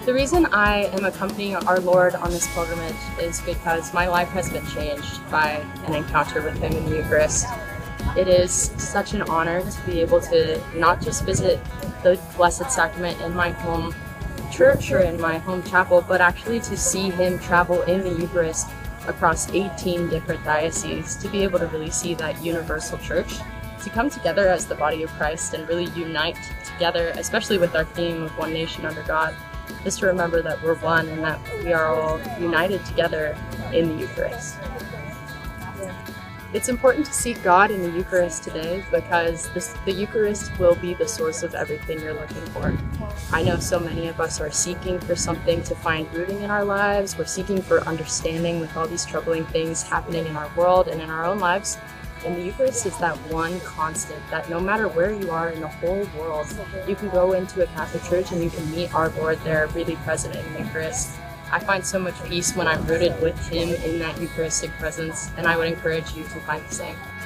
The reason I am accompanying our Lord on this pilgrimage is because my life has been changed by an encounter with Him in the Eucharist. It is such an honor to be able to not just visit the Blessed Sacrament in my home church or in my home chapel, but actually to see Him travel in the Eucharist across 18 different dioceses, to be able to really see that universal church, to come together as the body of Christ and really unite together, especially with our theme of One Nation Under God, just to remember that we're one and that we are all united together in the Eucharist. It's important to seek God in the Eucharist today because the Eucharist will be the source of everything you're looking for. I know so many of us are seeking for something to find rooting in our lives. We're seeking for understanding with all these troubling things happening in our world and in our own lives. And the Eucharist is that one constant that no matter where you are in the whole world, you can go into a Catholic church and you can meet our Lord there, really present in the Eucharist. I find so much peace when I'm rooted with Him in that Eucharistic presence, and I would encourage you to find the same.